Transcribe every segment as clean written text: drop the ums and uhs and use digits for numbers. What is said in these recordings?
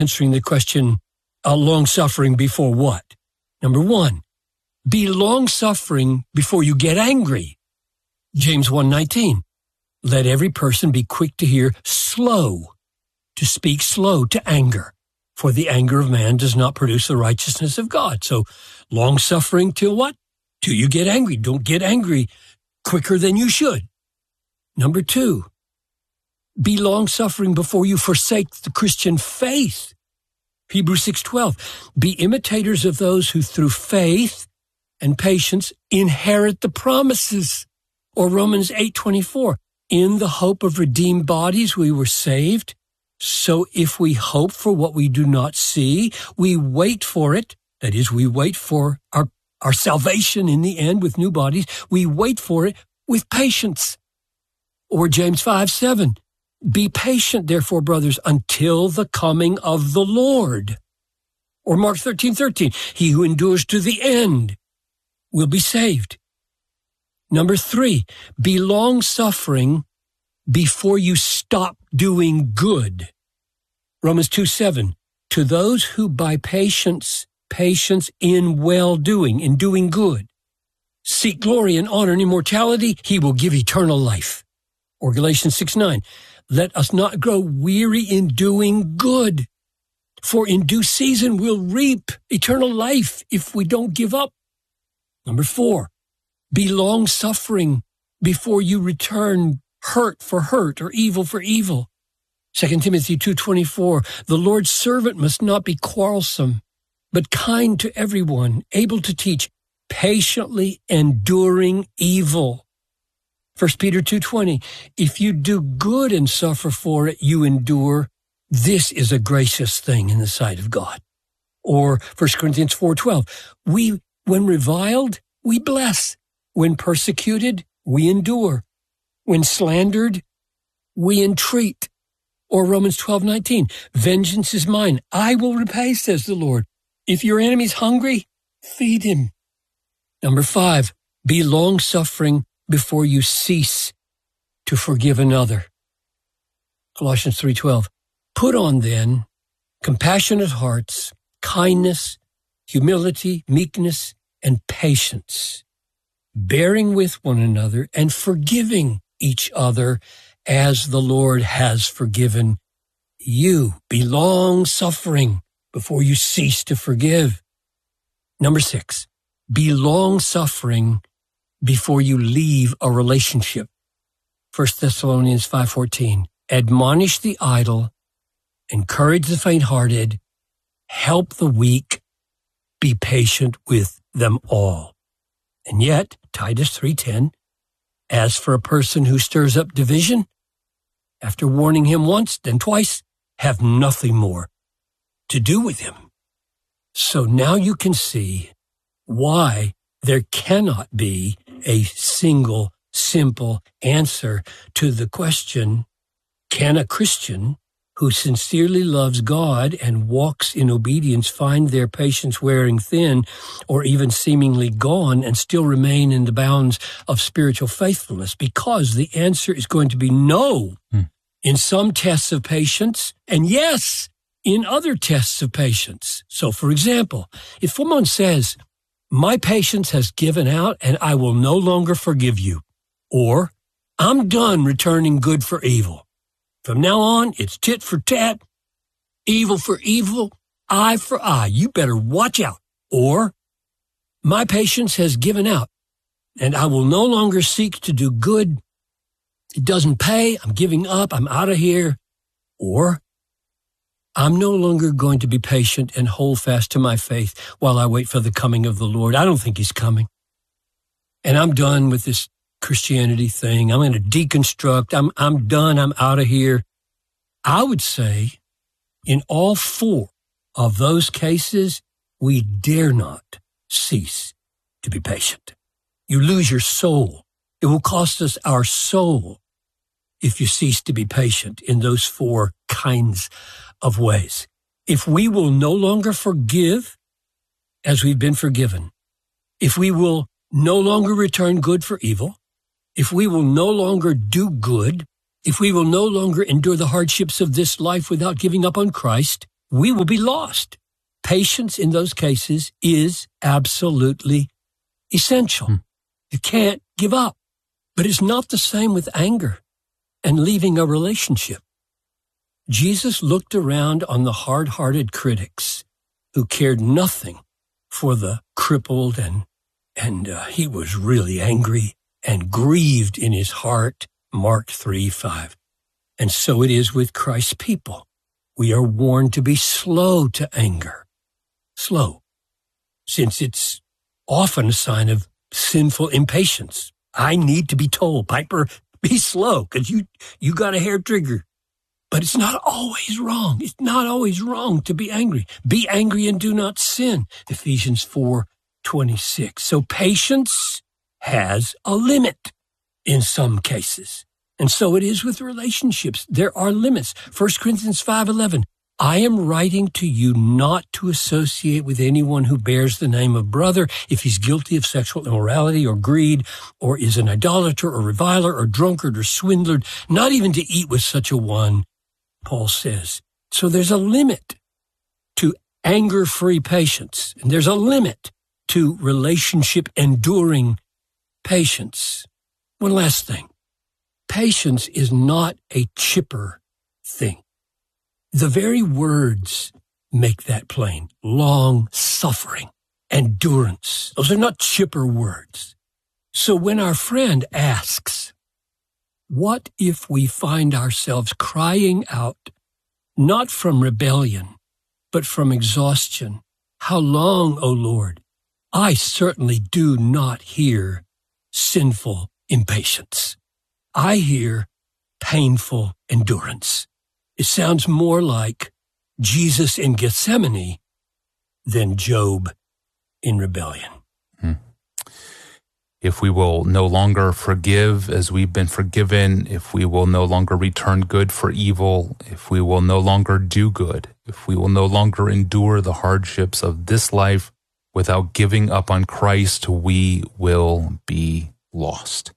answering the question, long-suffering before what? Number one, be long-suffering before you get angry. James 1:19, let every person be quick to hear, slow to speak, slow to anger. For the anger of man does not produce the righteousness of God. So long-suffering till what? Till you get angry. Don't get angry quicker than you should. Number two, be long-suffering before you forsake the Christian faith. Hebrews 6:12, be imitators of those who through faith and patience inherit the promises. Or Romans 8:24, in the hope of redeemed bodies we were saved. So if we hope for what we do not see, we wait for it. That is, we wait for our salvation in the end with new bodies. We wait for it with patience. Or James 5:7, be patient, therefore, brothers, until the coming of the Lord. Or Mark 13:13, he who endures to the end will be saved. Number three, be long-suffering before you stop doing good. Romans 2:7, to those who by patience in well-doing, in doing good, seek glory and honor and immortality, he will give eternal life. Or Galatians 6:9, let us not grow weary in doing good, for in due season we'll reap eternal life if we don't give up. Number four, be long-suffering before you return hurt for hurt or evil for evil. 2 Timothy 2:24, the Lord's servant must not be quarrelsome, but kind to everyone, able to teach, patiently enduring evil. 1 Peter 2:20, if you do good and suffer for it, you endure. This is a gracious thing in the sight of God. Or 1 Corinthians 4:12, when reviled, we bless. When persecuted, we endure. When slandered, we entreat. Or Romans 12:19, vengeance is mine. I will repay, says the Lord. If your enemy's hungry, feed him. Number five, be long-suffering before you cease to forgive another. Colossians 3:12, put on then compassionate hearts, kindness, humility, meekness, and patience, bearing with one another and forgiving each other as the Lord has forgiven you. Be long-suffering before you cease to forgive. Number six, be long-suffering before you leave a relationship. 1 Thessalonians 5:14, admonish the idle, encourage the faint-hearted, help the weak, be patient with them all. And yet, Titus 3:10, as for a person who stirs up division, after warning him once, then twice, have nothing more to do with him. So now you can see why there cannot be a single, simple answer to the question, can a Christian who sincerely loves God and walks in obedience find their patience wearing thin or even seemingly gone and still remain in the bounds of spiritual faithfulness? Because the answer is going to be no in some tests of patience and yes in other tests of patience. So, for example, if someone says, my patience has given out and I will no longer forgive you, or I'm done returning good for evil. From now on, it's tit for tat, evil for evil, eye for eye. You better watch out. Or, my patience has given out, and I will no longer seek to do good. It doesn't pay. I'm giving up. I'm out of here. Or, I'm no longer going to be patient and hold fast to my faith while I wait for the coming of the Lord. I don't think he's coming. And I'm done with this Christianity thing. I'm going to deconstruct. I'm done. I'm out of here. I would say in all four of those cases, we dare not cease to be patient. You lose your soul. It will cost us our soul if you cease to be patient in those four kinds of ways. If we will no longer forgive as we've been forgiven, if we will no longer return good for evil, if we will no longer do good, if we will no longer endure the hardships of this life without giving up on Christ, we will be lost. Patience in those cases is absolutely essential. You can't give up. But it's not the same with anger and leaving a relationship. Jesus looked around on the hard-hearted critics who cared nothing for the crippled, and he was really angry and grieved in his heart, Mark 3:5. And so it is with Christ's people. We are warned to be slow to anger. Slow, since it's often a sign of sinful impatience. I need to be told, Piper, be slow, because you got a hair trigger. But it's not always wrong. It's not always wrong to be angry. Be angry and do not sin, Ephesians 4:26. So patience has a limit in some cases. And so it is with relationships. There are limits. 1 Corinthians 5:11. I am writing to you not to associate with anyone who bears the name of brother if he's guilty of sexual immorality or greed, or is an idolater or reviler or drunkard or swindler, not even to eat with such a one, Paul says. So there's a limit to anger-free patience, and there's a limit to relationship-enduring patience. One last thing. Patience is not a chipper thing. The very words make that plain. Long suffering, endurance. Those are not chipper words. So when our friend asks, what if we find ourselves crying out, not from rebellion, but from exhaustion? How long, O Lord? I certainly do not hear sinful impatience. I hear painful endurance. It sounds more like Jesus in Gethsemane than Job in rebellion. If we will no longer forgive as we've been forgiven, if we will no longer return good for evil, if we will no longer do good, if we will no longer endure the hardships of this life without giving up on Christ, we will be lost.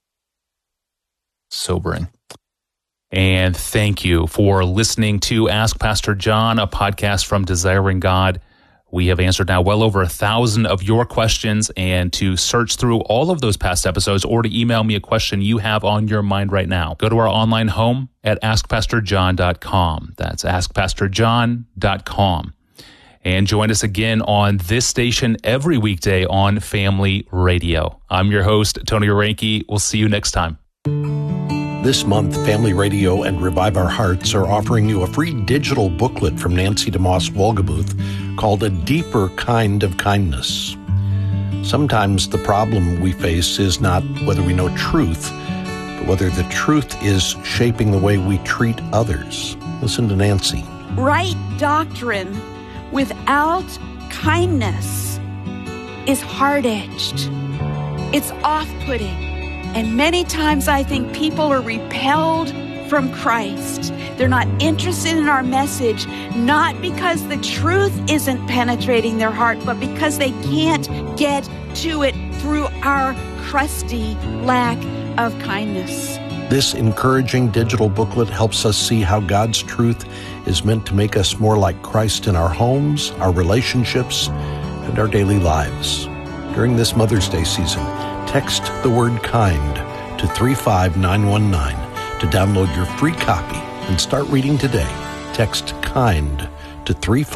Sobering. And thank you for listening to Ask Pastor John, a podcast from Desiring God. We have answered now well over 1,000 of your questions, and to search through all of those past episodes or to email me a question you have on your mind right now, go to our online home at askpastorjohn.com. That's askpastorjohn.com. And join us again on this station every weekday on Family Radio. I'm your host, Tony Reinke. We'll see you next time. This month, Family Radio and Revive Our Hearts are offering you a free digital booklet from Nancy DeMoss Wolgemuth called A Deeper Kind of Kindness. Sometimes the problem we face is not whether we know truth, but whether the truth is shaping the way we treat others. Listen to Nancy. Right doctrine without kindness is hard-edged. It's off-putting. And many times I think people are repelled from Christ. They're not interested in our message, not because the truth isn't penetrating their heart, but because they can't get to it through our crusty lack of kindness. This encouraging digital booklet helps us see how God's truth is meant to make us more like Christ in our homes, our relationships, and our daily lives. During this Mother's Day season, text the word kind to 35919 to download your free copy and start reading today. Text kind to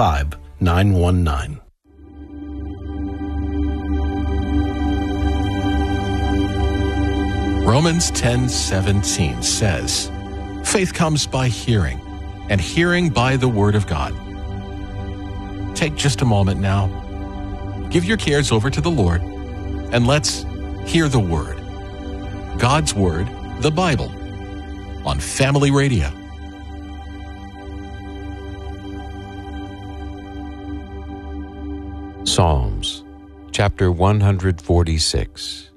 35919. Romans 10:17 says, faith comes by hearing, and hearing by the word of God. Take just a moment now. Give your cares over to the Lord, and let's hear the Word. God's Word, the Bible, on Family Radio. Psalms, chapter 146.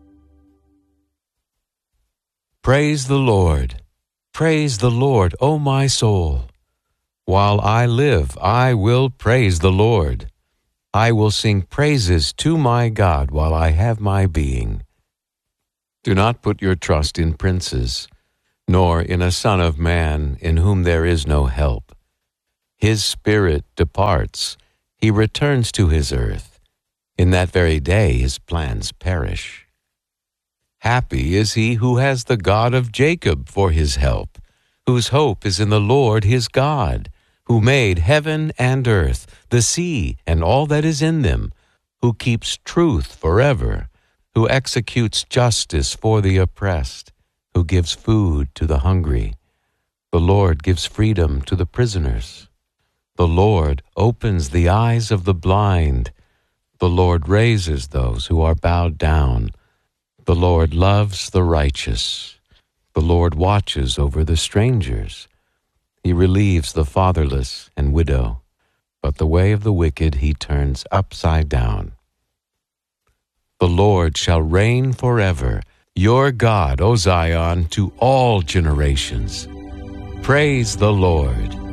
Praise the Lord. Praise the Lord, O my soul. While I live, I will praise the Lord. I will sing praises to my God while I have my being. Do not put your trust in princes, nor in a son of man in whom there is no help. His spirit departs. He returns to his earth. In that very day his plans perish. Happy is he who has the God of Jacob for his help, whose hope is in the Lord his God, who made heaven and earth, the sea and all that is in them, who keeps truth forever, who executes justice for the oppressed, who gives food to the hungry. The Lord gives freedom to the prisoners. The Lord opens the eyes of the blind. The Lord raises those who are bowed down. The Lord loves the righteous. The Lord watches over the strangers. He relieves the fatherless and widow, but the way of the wicked he turns upside down. The Lord shall reign forever, your God, O Zion, to all generations. Praise the Lord.